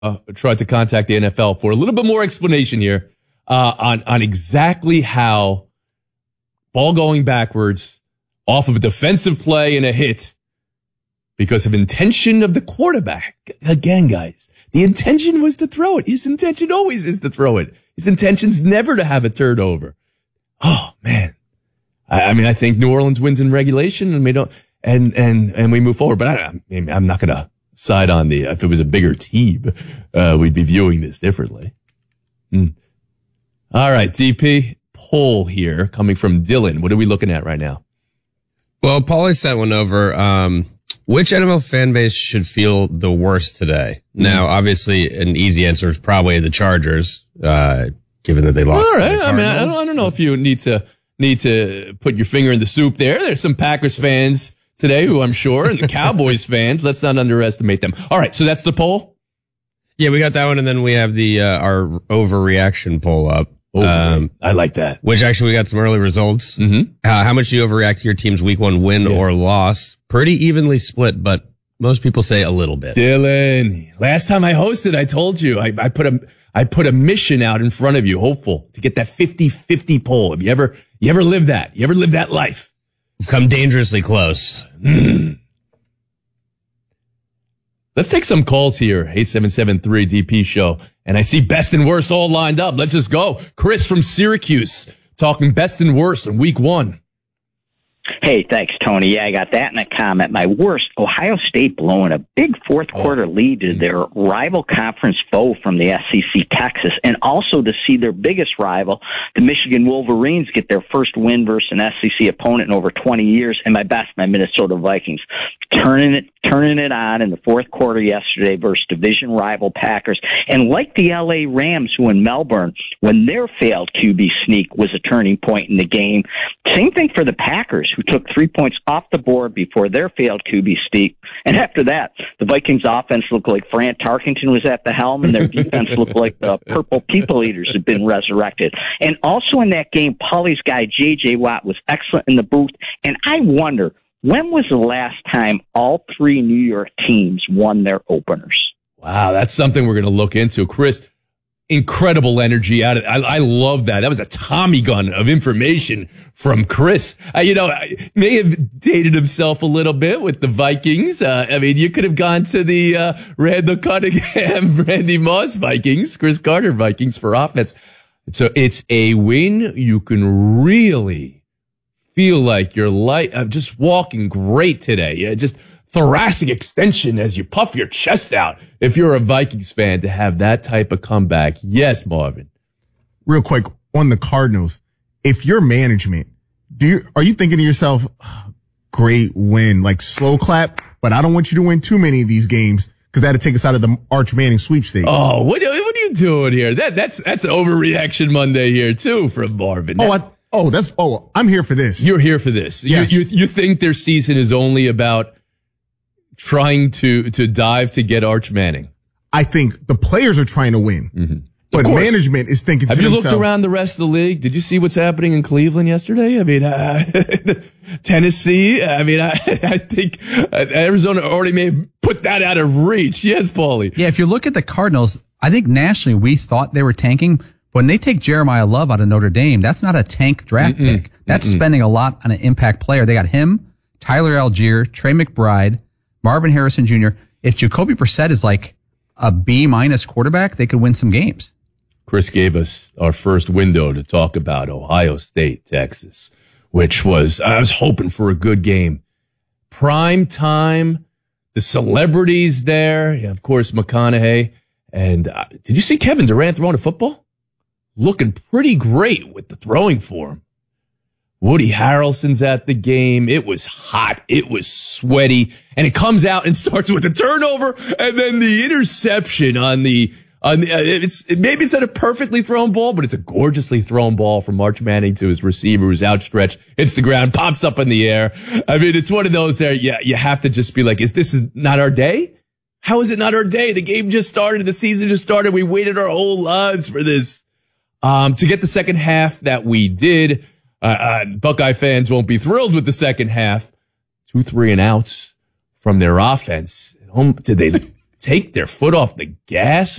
tried to contact the NFL for a little bit more explanation here on exactly how ball going backwards off of a defensive play and a hit because of intention of the quarterback. Again, guys, the intention was to throw it. His intention always is to throw it. His intention's never to have a turnover. Oh, man. I think New Orleans wins in regulation and we don't, and we move forward. But I'm not going to side on if it was a bigger team, we'd be viewing this differently. All right, DP, poll here coming from Dylan. What are we looking at right now? Well, Paulie sent one over. Which NFL fan base should feel the worst today? Now, obviously, an easy answer is probably the Chargers, given that they lost. All right. I don't know if you need to put your finger in the soup there. There's some Packers fans today who I'm sure, and the Cowboys fans. Let's not underestimate them. All right. So that's the poll? Yeah, we got that one. And then we have our overreaction poll up. I like that. Which actually we got some early results. Mm-hmm. How much do you overreact to your team's week 1 win or loss? Pretty evenly split, but most people say a little bit. Dylan, last time I hosted, I told you, I put a mission out in front of you, hopeful to get that 50-50 poll. Have you ever lived that? You ever lived that life? We've come dangerously close. Let's take some calls here. 8773 DP show. And I see best and worst all lined up. Let's just go. Chris from Syracuse talking best and worst in week 1. Hey, thanks, Tony. Yeah, I got that in a comment. My worst, Ohio State blowing a big fourth quarter lead to their rival conference foe from the SEC, Texas, and also to see their biggest rival, the Michigan Wolverines, get their first win versus an SEC opponent in over 20 years, and my Minnesota Vikings turning it on in the fourth quarter yesterday versus division rival Packers. And like the LA Rams, who in Melbourne, when their failed QB sneak was a turning point in the game, same thing for the Packers, who took 3 points off the board before their failed QB sneak. And after that, the Vikings offense looked like Fran Tarkenton was at the helm, and their defense looked like the Purple People Eaters had been resurrected. And also in that game, Paulie's guy, J.J. Watt, was excellent in the booth. And I wonder, when was the last time all 3 New York teams won their openers? Wow, that's something we're going to look into. Chris, incredible energy out of it. I love that. That was a Tommy gun of information from Chris. May have dated himself a little bit with the Vikings. You could have gone to the Randall Cunningham, Randy Moss Vikings, Chris Carter Vikings for offense. So it's a win. You can really feel like you're just walking great today. Yeah, just thoracic extension as you puff your chest out. If you're a Vikings fan, to have that type of comeback. Yes, Marvin. Real quick on the Cardinals, if you're management, are you thinking to yourself, great win, like slow clap, but I don't want you to win too many of these games because that'll take us out of the Arch Manning sweepstakes. Oh, what are you doing here? That's an overreaction Monday here too from Marvin. I'm here for this. You're here for this. Yes. You think their season is only about trying to dive to get Arch Manning? I think the players are trying to win. Mm-hmm. But management is thinking to themselves. Have you looked around the rest of the league? Did you see what's happening in Cleveland yesterday? Tennessee. I think Arizona already may have put that out of reach. Yes, Paulie. Yeah, if you look at the Cardinals, I think nationally we thought they were tanking. When they take Jeremiah Love out of Notre Dame, that's not a tank draft pick. That's spending a lot on an impact player. They got him, Tyler Algier, Trey McBride, Marvin Harrison Jr. If Jacoby Brissett is like a B- quarterback, they could win some games. Chris gave us our first window to talk about Ohio State, Texas, which I was hoping for a good game. Prime time, the celebrities there. Yeah, of course, McConaughey. And did you see Kevin Durant throwing a football? Looking pretty great with the throwing form. Woody Harrelson's at the game. It was hot. It was sweaty. And it comes out and starts with a turnover and then the interception maybe it's not a perfectly thrown ball, but it's a gorgeously thrown ball from Arch Manning to his receiver who's outstretched, hits the ground, pops up in the air. It's one of those there. Yeah, you have to just be like, this not our day? How is it not our day? The game just started. The season just started. We waited our whole lives for this. To get the second half that we did. Buckeye fans won't be thrilled with the second half. 2 3 and outs from their offense. Did take their foot off the gas.